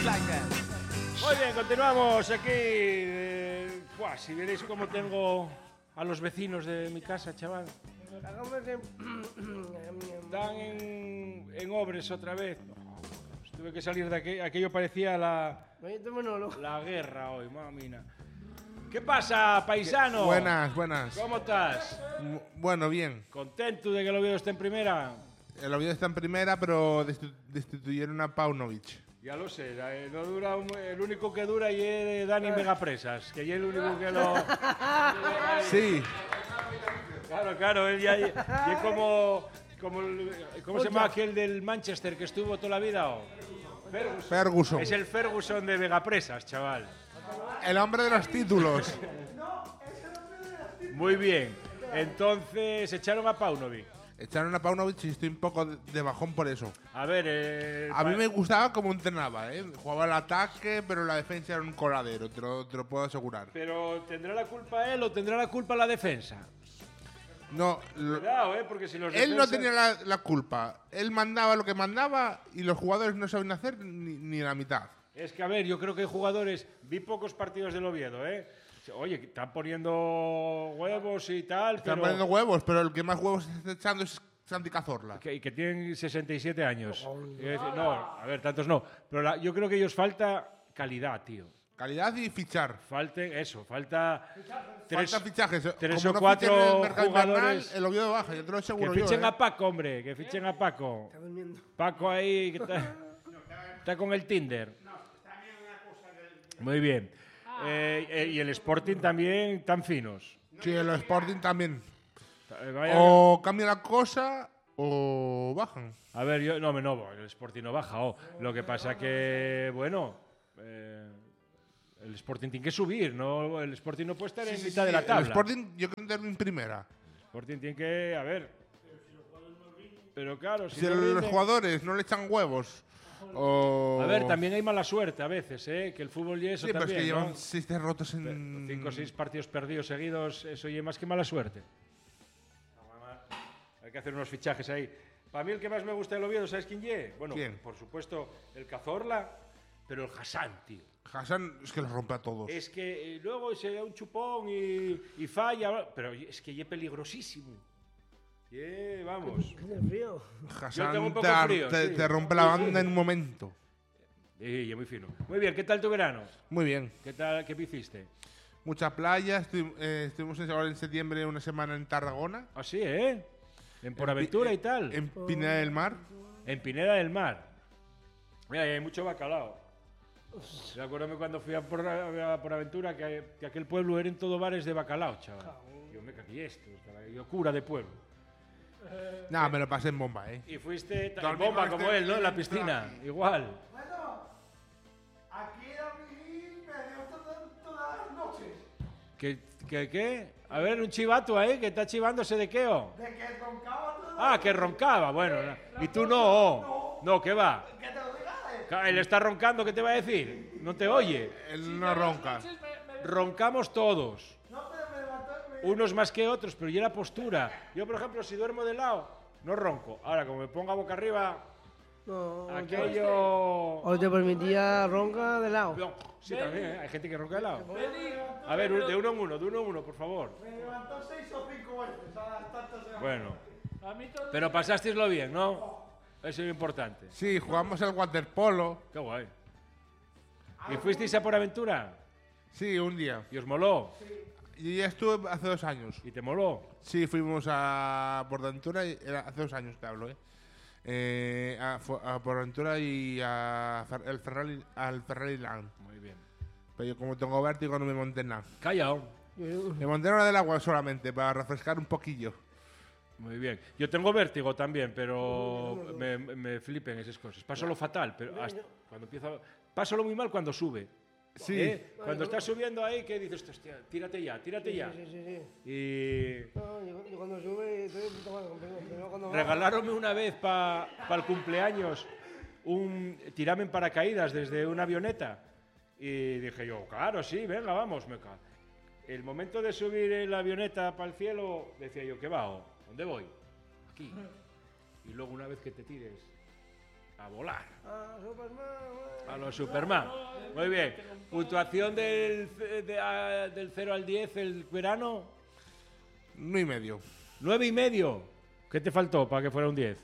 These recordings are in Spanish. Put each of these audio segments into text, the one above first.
Muy bien, continuamos aquí. Si veréis cómo tengo a los vecinos de mi casa, chaval. Están en obras otra vez. Tuve que salir de aquello, parecía la guerra hoy, mamina. ¿Qué pasa, paisano? Buenas. ¿Cómo estás? Bueno, bien. ¿Contento de que el Oviedo esté en primera? El Oviedo está en primera, pero destituyeron a Paunovic. Ya lo sé, no dura el único que dura y es Dani Megapresas, que es el único que lo... Sí. Claro, él ya es como ¿cómo se llama aquel del Manchester que estuvo toda la vida? Ferguson. Es el Ferguson de Megapresas, chaval. El hombre de los títulos. Muy bien, entonces echaron a Paunovic. Echaron a Paunovic y estoy un poco de bajón por eso. A ver, a mí me gustaba cómo entrenaba, ¿eh? Jugaba al ataque, pero la defensa era un coladero, te lo puedo asegurar. Pero ¿tendrá la culpa él o tendrá la culpa la defensa? No, cuidado, porque si los él no tenía la culpa. Él mandaba lo que mandaba y los jugadores no saben hacer ni la mitad. Es que, a ver, yo creo que hay jugadores... Vi pocos partidos del Oviedo, ¿eh? Oye, están poniendo huevos y tal, Están poniendo huevos, pero el que más huevos está echando es Santi Cazorla. Y que tienen 67 años. No, a ver, tantos no. Pero yo creo que ellos falta calidad, tío. Calidad y fichar. Falta fichajes. Tres Como o no cuatro fichen en el mercado jugadores. invernal, el Oviedo baja, yo te lo aseguro. Que fichen yo, a Paco, hombre. Que fichen a Paco. Está durmiendo. Paco ahí, que está con el Tinder. Muy bien. Y el Sporting también tan finos. Sí, el Sporting también. Vaya. O cambia la cosa o bajan. A ver, el Sporting no baja. Lo que pasa que, bueno, el Sporting tiene que subir, ¿no? El Sporting no puede estar en mitad de la tabla. El Sporting yo creo que está en primera. El Sporting tiene que, a ver. Pero claro, si los jugadores no le echan huevos. A ver, también hay mala suerte a veces, ¿eh? Que el fútbol y eso sí, también, pero es que llevan ¿no? 6 derrotas en... 5 o 6 partidos perdidos seguidos, eso y más que mala suerte. Hay que hacer unos fichajes ahí. Para mí el que más me gusta del Oviedo, ¿sabes quién es? Bueno, ¿quién? Por supuesto, el Cazorla, pero el Hassan, tío. Hassan es que los rompe a todos. Es que luego se da un chupón y falla, pero es que es peligrosísimo. Vamos. Frío. Hassan frío, te rompe la banda en un momento. Sí, muy fino. Muy bien, ¿qué tal tu verano? Muy bien. ¿Qué hiciste? Mucha playa. Estuvimos ahora en septiembre una semana en Tarragona. Ah, sí, ¿eh? En Poraventura y tal. En Pineda del Mar. En Pineda del Mar. Mira, hay mucho bacalao. Acuérdame cuando fui a Poraventura que aquel pueblo eran todo bares de bacalao, chaval. Yo me cagué esto, yo cura de pueblo. Nada, me lo pasé en bomba, ¿eh? Y fuiste en bomba como él, ¿no? En la piscina, igual. Bueno, aquí dormí medio todas las noches. ¿Qué? A ver, un chivato ahí que está chivándose de qué, ¿o? De que roncaba todo. Ah, que roncaba, bueno. Y tú no. No, ¿qué va? Que te lo diga. Él está roncando, ¿qué te va a decir? No te oye. Él no ronca. Roncamos todos. No, pero me levantó. Unos más que otros, pero yo la postura. Yo, por ejemplo, si duermo de lado, no ronco. Ahora, como me ponga boca arriba, No, aquello... Hoy te permitía ronca de lado. No, sí, también, ¿eh? Hay gente que ronca de lado. A ver, de uno en uno, por favor. Me levantó 6 o 5 veces a las tantas de la Bueno. Pero pasasteislo bien, ¿no? Eso es lo importante. Sí, jugamos el waterpolo. Qué guay. ¿Y fuisteis a Poraventura? Sí, un día. ¿Y os moló? Yo ya estuve hace 2 años. ¿Y te moló? Sí, fuimos a Portaventura, hace 2 años te hablo, a Portaventura y al Ferrari Land. Muy bien. Pero yo como tengo vértigo no me monté en nada. Callao. Me monté en una del agua solamente, para refrescar un poquillo. Muy bien. Yo tengo vértigo también, pero me flipen esas cosas. Paso lo fatal, pero cuando empiezo... Paso lo muy mal cuando sube. Sí. Cuando estás subiendo ahí, ¿qué dices? Hostia, tírate ya. Sí. Y No, yo cuando sube estoy puta madre, pero cuando regalaronme una vez para el cumpleaños un tiramen paracaídas desde una avioneta. Y dije yo, claro, sí, venga, vamos. El momento de subir en la avioneta para el cielo, decía yo, ¿qué va? ¿Dónde voy? Aquí. Y luego una vez que te tires, A volar. Ah, Superman. A los Superman. Muy bien. Puntuación del 0 al 10 el verano. 9,5. 9,5. ¿Qué te faltó para que fuera un 10?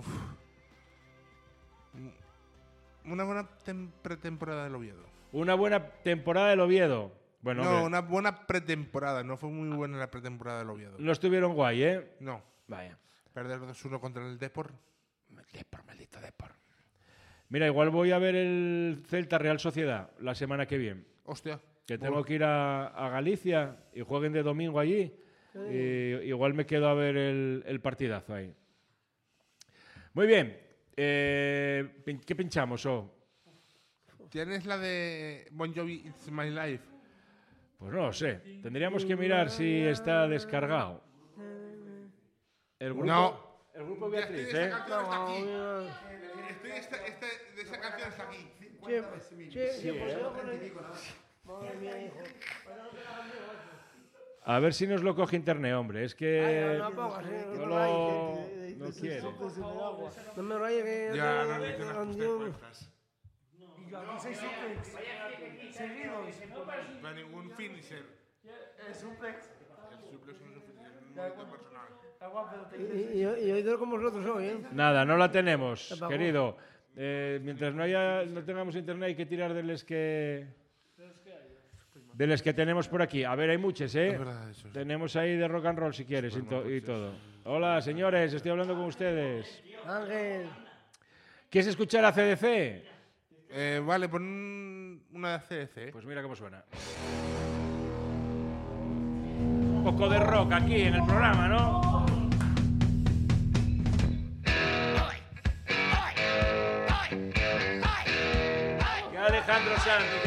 Una buena pretemporada del Oviedo. Una buena temporada del Oviedo. Bueno, No, hombre, una buena pretemporada. No fue muy buena la pretemporada del Oviedo. no estuvieron guay, ¿eh? No. Vaya. Perder 2-1 contra el Depor. Depor, maldito Depor. Mira, igual voy a ver el Celta Real Sociedad la semana que viene. Hostia. Que tengo que ir a Galicia y jueguen de domingo allí. Y igual me quedo a ver el partidazo ahí. Muy bien. ¿Qué pinchamos, ¿Tienes la de Bon Jovi It's My Life? Pues no lo sé. Tendríamos que mirar si está descargado. El grupo, No. El grupo Beatriz, Esa ¿eh? canción está aquí. No, De esa canción está aquí. Sí, pues yo con el... Madre mía, hijo. A ver si nos lo coge internet, hombre. Es que No pongas, no no lo no quiere. No me rayes que... Ya, no necesito las puestas. Y yo aquí 6 suplex. Seguidos. No hay ningún finisher. El suplex. El suplex no es un mérito personal. Y hoy duermo con vosotros hoy, ¿eh? Nada, no la tenemos, Se apagó. querido. Mientras no tengamos internet hay que tirar de los que tenemos por aquí. A ver, hay muchos, ¿eh? Es verdad, eso. Tenemos ahí de rock and roll si quieres y todo. Hola, señores, estoy hablando con ustedes. Ángel. ¿Quieres escuchar a CDC? Vale, pon una de CDC. Pues mira cómo suena. Un poco de rock aquí en el programa, ¿no? Que Alejandro Sanz.